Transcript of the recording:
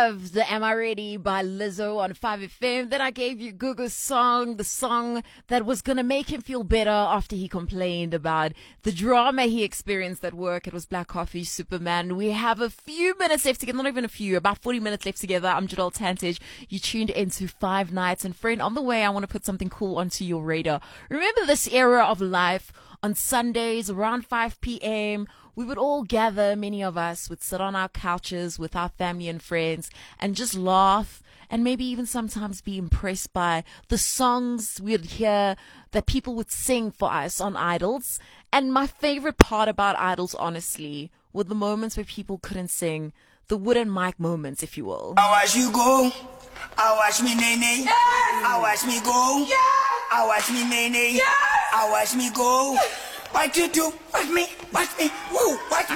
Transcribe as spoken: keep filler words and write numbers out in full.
loved the Am I Ready by Lizzo on five F M. Then I gave you Gugu's song, the song that was going to make him feel better after he complained about the drama he experienced at work. It was Black Coffee Superman. We have a few minutes left together, not even a few, about forty minutes left together. I'm Jadal Tantich. You tuned into Five Nights. And friend, on the way, I want to put something cool onto your radar. Remember this era of life on Sundays around five p.m., we would all gather, many of us would sit on our couches with our family and friends and just laugh and maybe even sometimes be impressed by the songs we'd hear that people would sing for us on Idols. And my favorite part about Idols, honestly, were the moments where people couldn't sing, the wooden mic moments, if you will. I watch you go, I watch me nay-nay, Yeah. I watch me go, Yeah. I watch me nay-nay, Yeah. I watch me go. What you do? Watch me, watch me, woo, watch me.